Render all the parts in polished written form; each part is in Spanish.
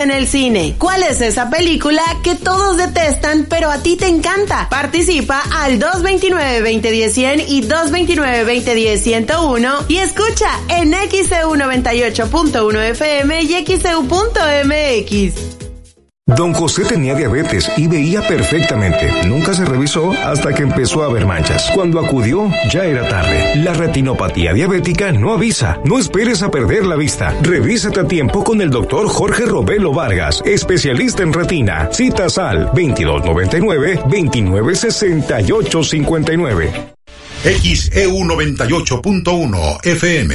En el cine, ¿cuál es esa película que todos detestan pero a ti te encanta? Participa al 229-2010-100 y 229-2010-101 y escucha en XEU 98.1 FM y XEU.mx. Don José tenía diabetes y veía perfectamente. Nunca se revisó hasta que empezó a ver manchas. Cuando acudió, ya era tarde. La retinopatía diabética no avisa. No esperes a perder la vista. Revísate a tiempo con el doctor Jorge Robelo Vargas, especialista en retina. Citas al 2299-296859. XEU 98.1 FM.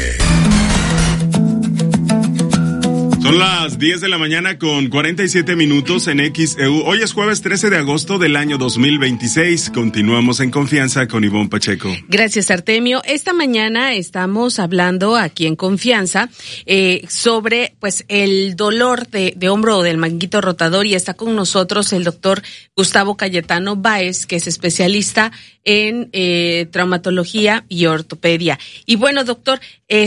Son las 10 de la mañana con 47 minutos en XEU. Hoy es jueves 13 de agosto del año 2026. Continuamos en Confianza con Ivonne Pacheco. Gracias, Artemio. Esta mañana estamos hablando aquí en Confianza sobre pues el dolor de hombro o del manguito rotador, y está con nosotros el doctor Gustavo Cayetano Báez, que es especialista en traumatología y ortopedia. Y bueno, doctor,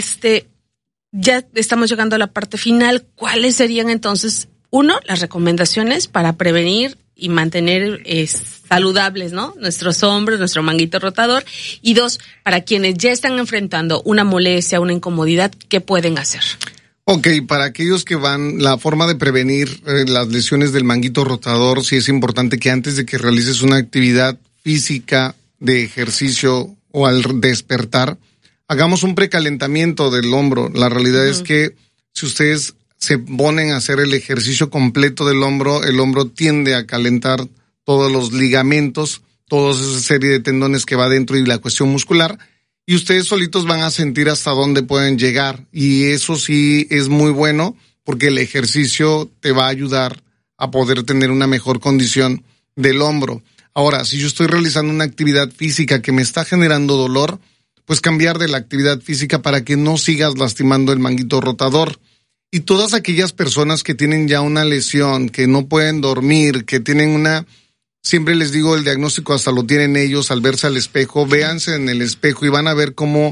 ya estamos llegando a la parte final. ¿Cuáles serían entonces, uno, las recomendaciones para prevenir y mantener saludables, ¿no?, nuestros hombros, nuestro manguito rotador? Y dos, para quienes ya están enfrentando una molestia, una incomodidad, ¿qué pueden hacer? Ok, para aquellos que van, la forma de prevenir las lesiones del manguito rotador, sí es importante que antes de que realices una actividad física de ejercicio o al despertar, hagamos un precalentamiento del hombro. La realidad es que si ustedes se ponen a hacer el ejercicio completo del hombro, el hombro tiende a calentar todos los ligamentos, toda esa serie de tendones que va dentro y la cuestión muscular, y ustedes solitos van a sentir hasta dónde pueden llegar. Y eso sí es muy bueno porque el ejercicio te va a ayudar a poder tener una mejor condición del hombro. Ahora, si yo estoy realizando una actividad física que me está generando dolor, pues cambiar de la actividad física para que no sigas lastimando el manguito rotador. Y todas aquellas personas que tienen ya una lesión, que no pueden dormir, que tienen siempre les digo, el diagnóstico hasta lo tienen ellos al verse al espejo. Véanse en el espejo y van a ver cómo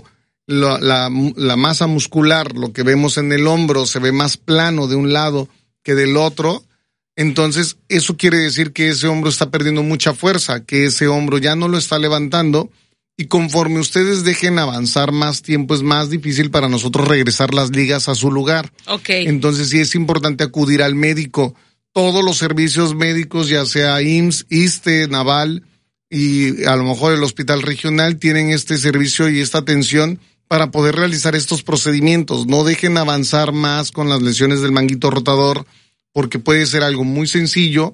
la masa muscular, lo que vemos en el hombro, se ve más plano de un lado que del otro. Entonces, eso quiere decir que ese hombro está perdiendo mucha fuerza, que ese hombro ya no lo está levantando. Y conforme ustedes dejen avanzar más tiempo, es más difícil para nosotros regresar las ligas a su lugar. Okay. Entonces sí es importante acudir al médico. Todos los servicios médicos, ya sea IMSS, ISSSTE, Naval y a lo mejor el Hospital Regional, tienen este servicio y esta atención para poder realizar estos procedimientos. No dejen avanzar más con las lesiones del manguito rotador, porque puede ser algo muy sencillo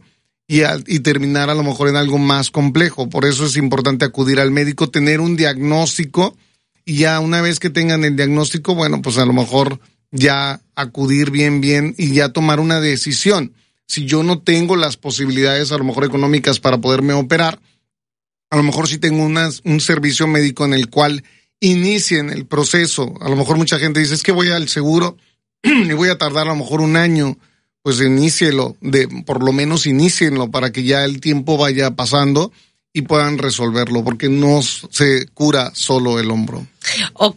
y terminar a lo mejor en algo más complejo. Por eso es importante acudir al médico, tener un diagnóstico, y ya una vez que tengan el diagnóstico, bueno, pues a lo mejor ya acudir bien y ya tomar una decisión. Si yo no tengo las posibilidades a lo mejor económicas para poderme operar, a lo mejor sí tengo un servicio médico en el cual inicien el proceso. A lo mejor mucha gente dice, es que voy al seguro y voy a tardar a lo mejor un año. Pues por lo menos inícienlo para que ya el tiempo vaya pasando y puedan resolverlo, porque no se cura solo el hombro. Ok,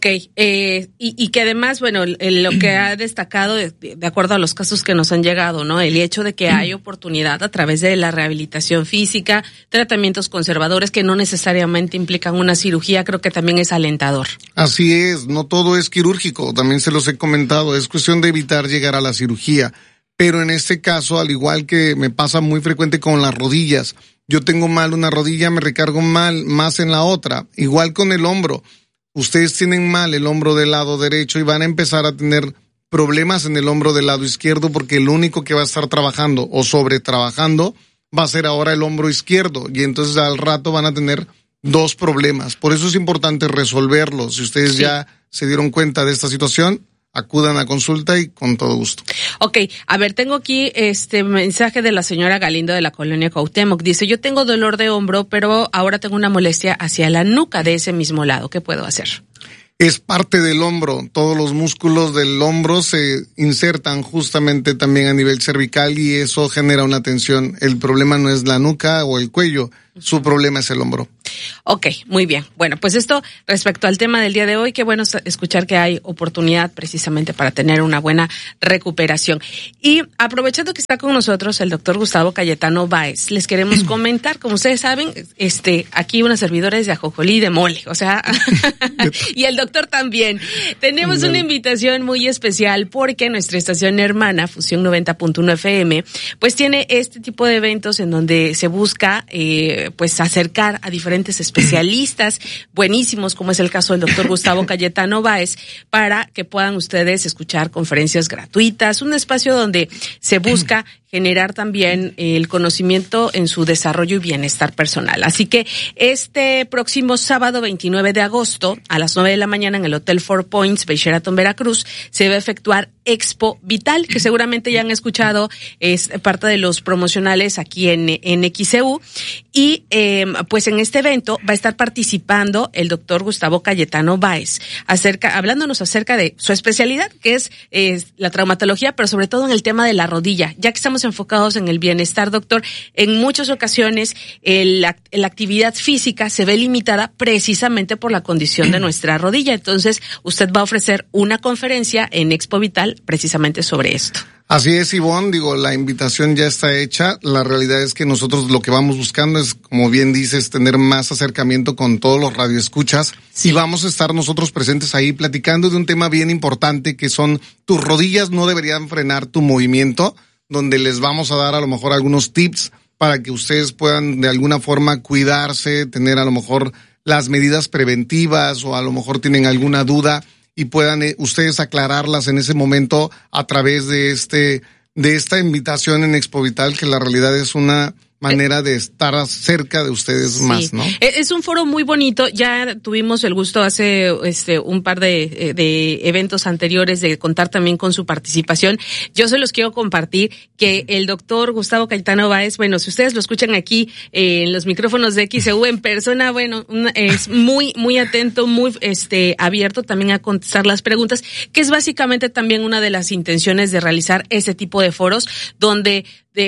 y que además, bueno, lo que ha destacado, de acuerdo a los casos que nos han llegado, ¿no?, el hecho de que hay oportunidad a través de la rehabilitación física, tratamientos conservadores que no necesariamente implican una cirugía, creo que también es alentador. Así es, no todo es quirúrgico, también se los he comentado, es cuestión de evitar llegar a la cirugía. Pero en este caso, al igual que me pasa muy frecuente con las rodillas, yo tengo mal una rodilla, me recargo más en la otra. Igual con el hombro. Ustedes tienen mal el hombro del lado derecho y van a empezar a tener problemas en el hombro del lado izquierdo, porque el único que va a estar trabajando o sobretrabajando va a ser ahora el hombro izquierdo. Y entonces al rato van a tener dos problemas. Por eso es importante resolverlo. Si ustedes ya se dieron cuenta de esta situación, acudan a consulta y con todo gusto. Ok, a ver, tengo aquí este mensaje de la señora Galindo de la colonia Cuauhtémoc. Dice, yo tengo dolor de hombro, pero ahora tengo una molestia hacia la nuca de ese mismo lado. ¿Qué puedo hacer? Es parte del hombro. Todos los músculos del hombro se insertan justamente también a nivel cervical y eso genera una tensión. El problema no es la nuca o el cuello. su problema es el hombro. Ok, muy bien. Bueno, pues esto respecto al tema del día de hoy, qué bueno escuchar que hay oportunidad precisamente para tener una buena recuperación. Y aprovechando que está con nosotros el doctor Gustavo Cayetano Báez, les queremos comentar, como ustedes saben, aquí una servidora es de ajonjolí y de mole, o sea, y el doctor también. Tenemos una invitación muy especial porque nuestra estación hermana, Fusión 90.1 FM, pues tiene este tipo de eventos en donde se busca, pues acercar a diferentes especialistas buenísimos, como es el caso del doctor Gustavo Cayetano Báez, para que puedan ustedes escuchar conferencias gratuitas, un espacio donde se busca generar también el conocimiento en su desarrollo y bienestar personal. Así que este próximo sábado 29 de agosto a las 9 de la mañana en el Hotel Four Points, Bay Sheraton, Veracruz, se va a efectuar Expo Vital, que seguramente ya han escuchado, es parte de los promocionales aquí en XEU. Y pues en este evento va a estar participando el doctor Gustavo Cayetano Báez, hablándonos acerca de su especialidad, que es la traumatología, pero sobre todo en el tema de la rodilla, ya que estamos enfocados en el bienestar, doctor. En muchas ocasiones la actividad física se ve limitada precisamente por la condición de nuestra rodilla. Entonces, usted va a ofrecer una conferencia en Expo Vital precisamente sobre esto. Así es, Ivonne, la invitación ya está hecha. La realidad es que nosotros lo que vamos buscando es, como bien dices, tener más acercamiento con todos los radioescuchas. Sí. Y vamos a estar nosotros presentes ahí platicando de un tema bien importante que son tus rodillas no deberían frenar tu movimiento, donde les vamos a dar a lo mejor algunos tips para que ustedes puedan de alguna forma cuidarse, tener a lo mejor las medidas preventivas o a lo mejor tienen alguna duda y puedan ustedes aclararlas en ese momento a través de esta invitación en Expo Vital, que la realidad es una manera de estar cerca de ustedes, sí, más, ¿no? Es un foro muy bonito. Ya tuvimos el gusto hace un par de eventos anteriores de contar también con su participación. Yo se los quiero compartir que el doctor Gustavo Cayetano Báez, bueno, si ustedes lo escuchan aquí en los micrófonos de XEU en persona, bueno, es muy muy atento, muy abierto también a contestar las preguntas, que es básicamente también una de las intenciones de realizar ese tipo de foros donde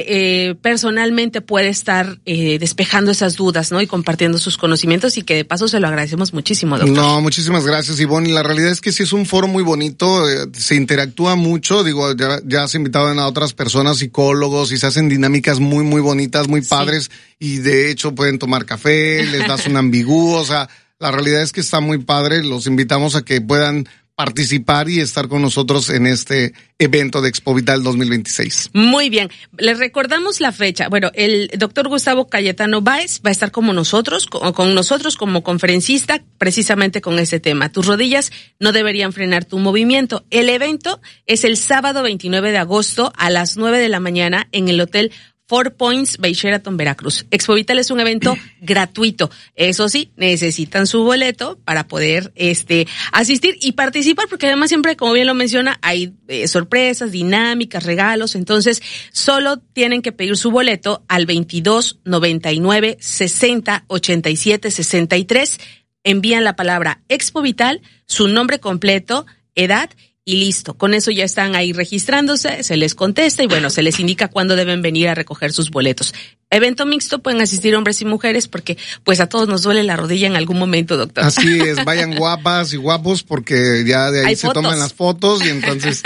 personalmente puede estar despejando esas dudas, ¿no? Y compartiendo sus conocimientos, y que de paso se lo agradecemos muchísimo, doctor. No, muchísimas gracias, Ivonne. Y la realidad es que sí es un foro muy bonito, se interactúa mucho, ya se invitaban a otras personas, psicólogos, y se hacen dinámicas muy, muy bonitas, muy padres, y de hecho pueden tomar café, les das un ambigú, o sea, la realidad es que está muy padre. Los invitamos a que puedan participar y estar con nosotros en este evento de Expo Vital 2026. Muy bien. Les recordamos la fecha. Bueno, el doctor Gustavo Cayetano Báez va a estar con nosotros como conferencista, precisamente con este tema. Tus rodillas no deberían frenar tu movimiento. El evento es el sábado 29 de agosto a las 9 de la mañana en el Hotel Four Points, Bay Sheraton, Veracruz. Expo Vital es un evento gratuito. Eso sí, necesitan su boleto para poder asistir y participar, porque además siempre, como bien lo menciona, hay sorpresas, dinámicas, regalos. Entonces, solo tienen que pedir su boleto al 22 99 60 87 63. Envían la palabra Expo Vital, su nombre completo, edad, y listo. Con eso ya están ahí registrándose, se les contesta y bueno, se les indica cuándo deben venir a recoger sus boletos. Evento mixto, pueden asistir hombres y mujeres, porque pues a todos nos duele la rodilla en algún momento, doctor. Así es, vayan guapas y guapos, porque ya de ahí se toman las fotos y entonces.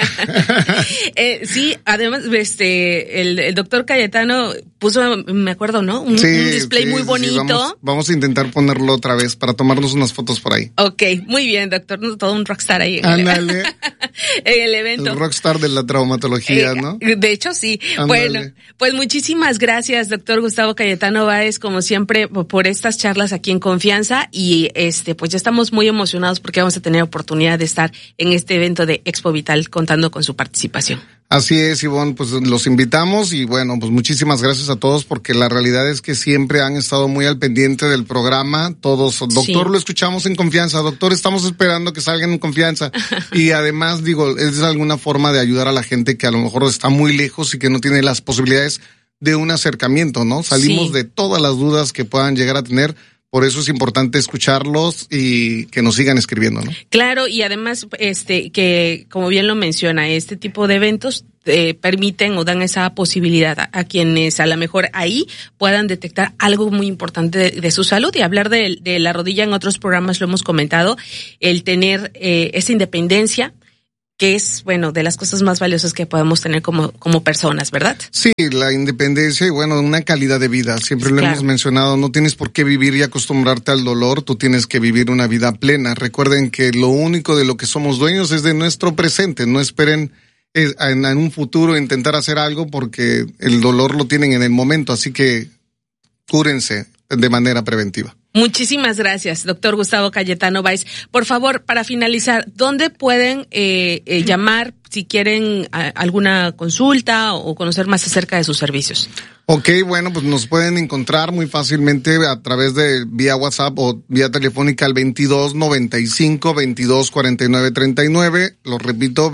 Sí, además, el doctor Cayetano puso, me acuerdo, ¿no? Un display muy bonito. Sí, vamos a intentar ponerlo otra vez para tomarnos unas fotos por ahí. Ok, muy bien, doctor, todo un rockstar ahí. Ándale. En el evento. El rockstar de la traumatología, ¿no? De hecho, sí. Ándale. Bueno, pues muchísimas gracias, doctor Gustavo Cayetano Báez, como siempre, por estas charlas aquí en Confianza, y pues ya estamos muy emocionados porque vamos a tener oportunidad de estar en este evento de Expo Vital contando con su participación. Así es, Ivonne, pues los invitamos y bueno, pues muchísimas gracias a todos, porque la realidad es que siempre han estado muy al pendiente del programa, todos. Doctor, sí. Lo escuchamos en Confianza, doctor, estamos esperando que salgan en Confianza. Y además, es alguna forma de ayudar a la gente que a lo mejor está muy lejos y que no tiene las posibilidades de un acercamiento, ¿no? Salimos de todas las dudas que puedan llegar a tener. Por eso es importante escucharlos y que nos sigan escribiendo, ¿no? Claro, y además, que como bien lo menciona, este tipo de eventos permiten o dan esa posibilidad a quienes a lo mejor ahí puedan detectar algo muy importante de su salud. Y hablar de la rodilla en otros programas lo hemos comentado, el tener esa independencia, que es, bueno, de las cosas más valiosas que podemos tener como personas, ¿verdad? Sí, la independencia y, bueno, una calidad de vida. Siempre lo hemos mencionado, no tienes por qué vivir y acostumbrarte al dolor, tú tienes que vivir una vida plena. Recuerden que lo único de lo que somos dueños es de nuestro presente. No esperen en un futuro intentar hacer algo porque el dolor lo tienen en el momento, así que cúrense de manera preventiva. Muchísimas gracias, doctor Gustavo Cayetano Báez. Por favor, para finalizar, ¿dónde pueden llamar si quieren alguna consulta o conocer más acerca de sus servicios? Ok, bueno, pues nos pueden encontrar muy fácilmente a través de vía WhatsApp o vía telefónica al 2295-224939. Lo repito,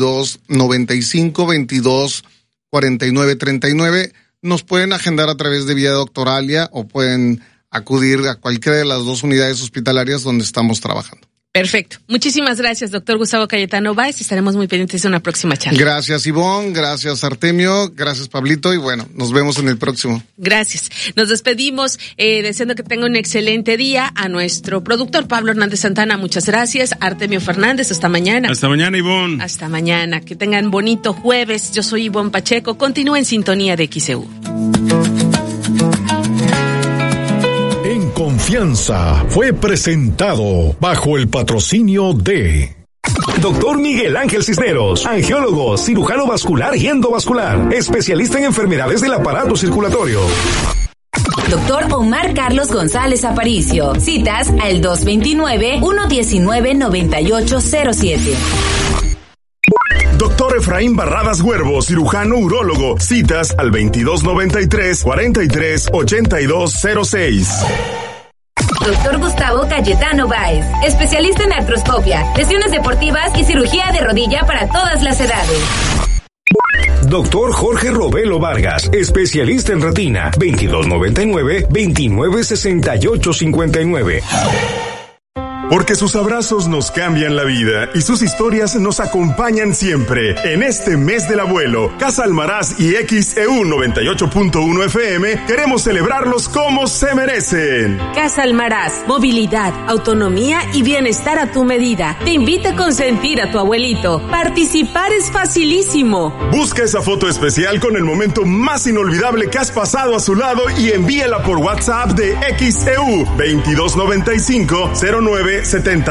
2295-224939. Nos pueden agendar a través de vía Doctoralia o pueden acudir a cualquiera de las 2 unidades hospitalarias donde estamos trabajando. Perfecto. Muchísimas gracias, doctor Gustavo Cayetano Báez. Estaremos muy pendientes de una próxima charla. Gracias, Ivonne. Gracias, Artemio. Gracias, Pablito. Y bueno, nos vemos en el próximo. Gracias. Nos despedimos deseando que tenga un excelente día. A nuestro productor Pablo Hernández Santana, muchas gracias. Artemio Fernández, hasta mañana. Hasta mañana, Ivonne. Hasta mañana. Que tengan bonito jueves. Yo soy Ivonne Pacheco. Continúa en sintonía de XEU. Confianza fue presentado bajo el patrocinio de Dr. Miguel Ángel Cisneros, angiólogo, cirujano vascular y endovascular, especialista en enfermedades del aparato circulatorio. Doctor Omar Carlos González Aparicio, citas al 229-119-9807. Doctor Efraín Barradas Huervo, cirujano urólogo, citas al 2293-438206. Doctor Gustavo Cayetano Báez, especialista en artroscopia, lesiones deportivas y cirugía de rodilla para todas las edades. Doctor Jorge Robelo Vargas, especialista en retina, 2299-296859. Porque sus abrazos nos cambian la vida y sus historias nos acompañan siempre. En este mes del abuelo, Casa Almaraz y XEU 98.1 FM queremos celebrarlos como se merecen. Casa Almaraz, movilidad, autonomía y bienestar a tu medida. Te invita a consentir a tu abuelito. Participar es facilísimo. Busca esa foto especial con el momento más inolvidable que has pasado a su lado y envíala por WhatsApp de XEU 2295-097289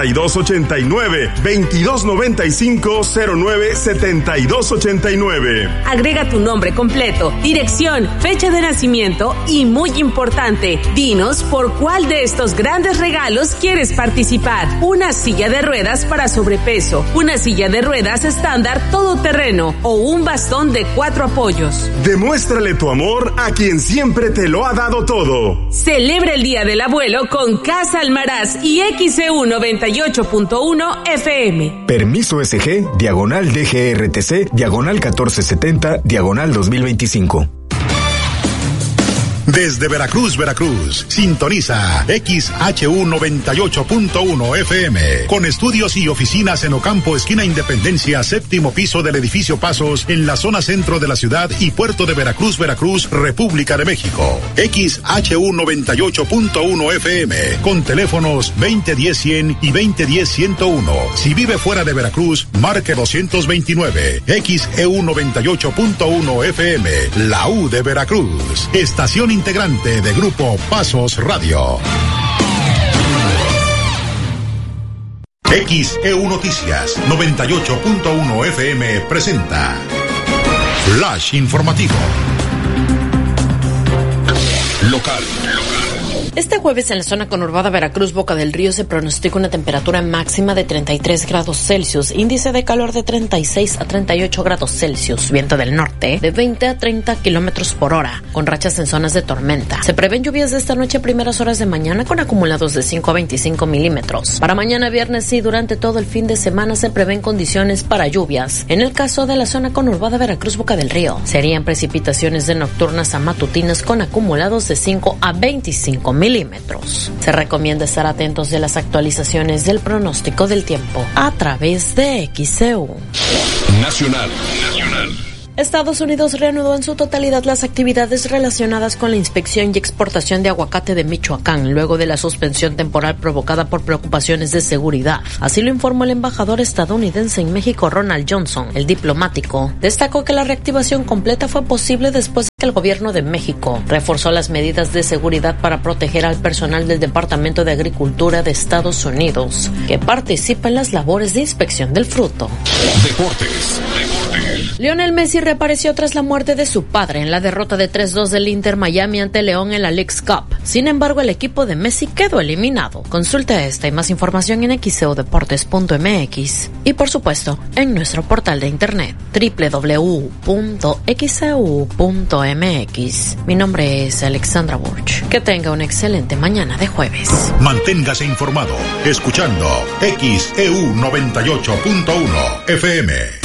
2295-097289. Agrega tu nombre completo, dirección, fecha de nacimiento y, muy importante, dinos por cuál de estos grandes regalos quieres participar. Una silla de ruedas para sobrepeso, una silla de ruedas estándar todoterreno o un bastón de 4 apoyos. Demuéstrale tu amor a quien siempre te lo ha dado todo. Celebra el Día del Abuelo con Casa Almaraz y XEU 98.1 FM. Permiso SG, diagonal DGRTC, diagonal 1470, diagonal 2025. Desde Veracruz, Veracruz, sintoniza XHU 98.1 FM, con estudios y oficinas en Ocampo, esquina Independencia, 7º piso del edificio Pasos, en la zona centro de la ciudad y puerto de Veracruz, Veracruz, República de México. XHU 98.1 FM, con teléfonos 2010-100 y 2010-101. Si vive fuera de Veracruz, marque 229. XEU 98.1 FM, la U de Veracruz. Estación integrante de Grupo Pasos Radio. XEU Noticias 98.1 FM presenta Flash Informativo. Local. Este jueves en la zona conurbada Veracruz, Boca del Río, se pronostica una temperatura máxima de 33 grados Celsius, índice de calor de 36 a 38 grados Celsius, viento del norte de 20 a 30 kilómetros por hora, con rachas en zonas de tormenta. Se prevén lluvias de esta noche a primeras horas de mañana con acumulados de 5 a 25 milímetros. Para mañana viernes y durante todo el fin de semana se prevén condiciones para lluvias. En el caso de la zona conurbada Veracruz, Boca del Río, serían precipitaciones de nocturnas a matutinas con acumulados de 5 a 25 milímetros. Se recomienda estar atentos de las actualizaciones del pronóstico del tiempo a través de XEU. Nacional. Estados Unidos reanudó en su totalidad las actividades relacionadas con la inspección y exportación de aguacate de Michoacán, luego de la suspensión temporal provocada por preocupaciones de seguridad. Así lo informó el embajador estadounidense en México, Ronald Johnson. El diplomático destacó que la reactivación completa fue posible después de que el gobierno de México reforzó las medidas de seguridad para proteger al personal del Departamento de Agricultura de Estados Unidos, que participa en las labores de inspección del fruto. Deportes. Lionel Messi reapareció tras la muerte de su padre en la derrota de 3-2 del Inter Miami ante León en la Leagues Cup. Sin embargo, el equipo de Messi quedó eliminado. Consulte esta y más información en xeudeportes.mx y, por supuesto, en nuestro portal de internet www.xeu.mx. Mi nombre es Alexandra Burch. Que tenga una excelente mañana de jueves. Manténgase informado escuchando XEU 98.1 FM.